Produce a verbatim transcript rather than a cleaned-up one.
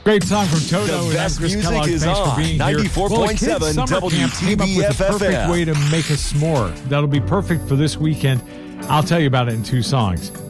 Great song from Toto. The and best Chris music Kellogg. is Thanks on for being ninety-four point seven here. Well, Kids Summer Camp came up with the perfect way to make a s'more. That'll be perfect for this weekend. I'll tell you about it in two songs.